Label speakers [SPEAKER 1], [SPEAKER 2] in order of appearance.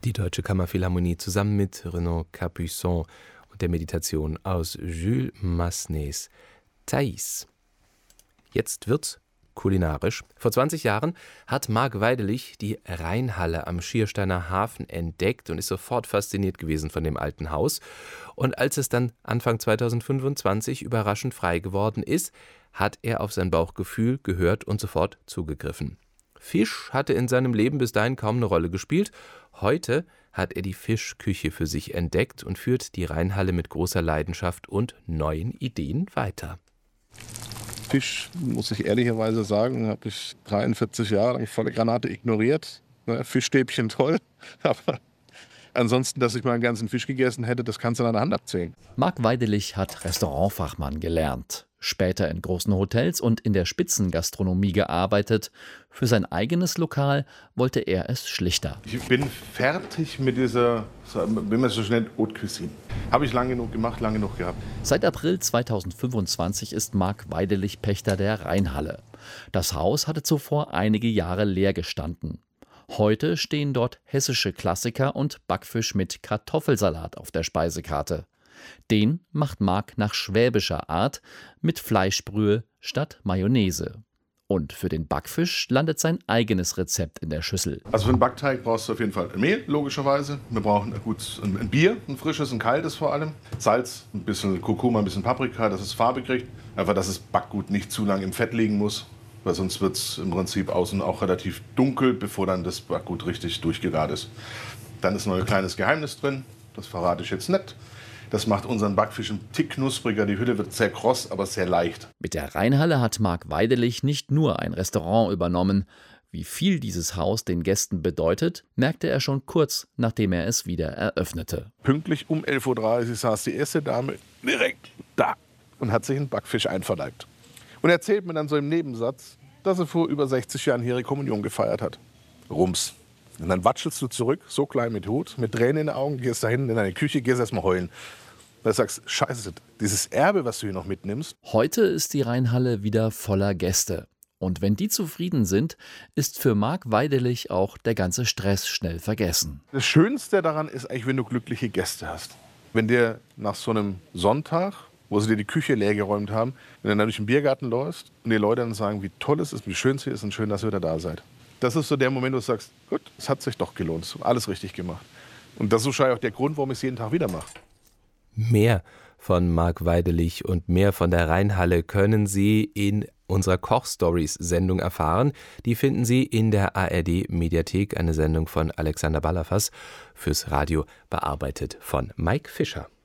[SPEAKER 1] Die Deutsche Kammerphilharmonie zusammen mit Renaud Capuçon und der Meditation aus Jules Massenets Thais. Jetzt wird's kulinarisch. Vor 20 Jahren hat Marc Weidelich die Rheinhalle am Schiersteiner Hafen entdeckt und ist sofort fasziniert gewesen von dem alten Haus. Und als es dann Anfang 2025 überraschend frei geworden ist, hat er auf sein Bauchgefühl gehört und sofort zugegriffen. Fisch hatte in seinem Leben bis dahin kaum eine Rolle gespielt. Heute hat er die Fischküche für sich entdeckt und führt die Rheinhalle mit großer Leidenschaft und neuen Ideen weiter.
[SPEAKER 2] Fisch, muss ich ehrlicherweise sagen, habe ich 43 Jahre lang volle Granate ignoriert. Fischstäbchen toll, aber ansonsten, dass ich mal einen ganzen Fisch gegessen hätte, das kannst du an der Hand abzählen.
[SPEAKER 3] Marc Weidelich hat Restaurantfachmann gelernt, später in großen Hotels und in der Spitzengastronomie gearbeitet. Für sein eigenes Lokal wollte er es schlichter.
[SPEAKER 2] Ich bin fertig mit dieser, wie man es so schnell, Haute Cuisine. Habe ich lange genug gemacht, lange genug gehabt.
[SPEAKER 3] Seit April 2025 ist Marc Weidelich Pächter der Rheinhalle. Das Haus hatte zuvor einige Jahre leer gestanden. Heute stehen dort hessische Klassiker und Backfisch mit Kartoffelsalat auf der Speisekarte. Den macht Marc nach schwäbischer Art mit Fleischbrühe statt Mayonnaise. Und für den Backfisch landet sein eigenes Rezept in der Schüssel.
[SPEAKER 2] Also für den Backteig brauchst du auf jeden Fall Mehl, logischerweise. Wir brauchen ein Bier, ein frisches, ein kaltes vor allem. Salz, ein bisschen Kurkuma, ein bisschen Paprika, dass es Farbe kriegt. Einfach, dass das Backgut nicht zu lange im Fett liegen muss. Weil sonst wird es im Prinzip außen auch relativ dunkel, bevor dann das Backgut richtig durchgegart ist. Dann ist noch ein kleines Geheimnis drin, das verrate ich jetzt nicht. Das macht unseren Backfisch einen Tick knuspriger, die Hülle wird sehr kross, aber sehr leicht.
[SPEAKER 3] Mit der Rheinhalle hat Marc Weidelich nicht nur ein Restaurant übernommen. Wie viel dieses Haus den Gästen bedeutet, merkte er schon kurz, nachdem er es wieder eröffnete.
[SPEAKER 2] Pünktlich um 11.30 Uhr saß die erste Dame direkt da und hat sich einen Backfisch einverleibt. Und erzählt mir dann so im Nebensatz, dass sie vor über 60 Jahren hier ihre Kommunion gefeiert hat. Rums. Und dann watschelst du zurück, so klein mit Hut, mit Tränen in den Augen, gehst da hinten in deine Küche, gehst erst mal heulen. Weil du sagst, scheiße, dieses Erbe, was du hier noch mitnimmst.
[SPEAKER 3] Heute ist die Rheinhalle wieder voller Gäste. Und wenn die zufrieden sind, ist für Marc Weidelich auch der ganze Stress schnell vergessen.
[SPEAKER 2] Das Schönste daran ist eigentlich, wenn du glückliche Gäste hast. Wenn dir nach so einem Sonntag, wo sie dir die Küche leergeräumt haben, wenn du dann durch den Biergarten läufst und die Leute dann sagen, wie toll es ist, wie schön es hier ist und schön, dass ihr wieder da seid. Das ist so der Moment, wo du sagst, gut, es hat sich doch gelohnt, alles richtig gemacht. Und das ist wahrscheinlich auch der Grund, warum ich es jeden Tag wieder mache.
[SPEAKER 1] Mehr von Marc Weidelich und mehr von der Rheinhalle können Sie in unserer Koch-Stories-Sendung erfahren. Die finden Sie in der ARD-Mediathek, eine Sendung von Alexander Balafas, fürs Radio bearbeitet von Mike Fischer.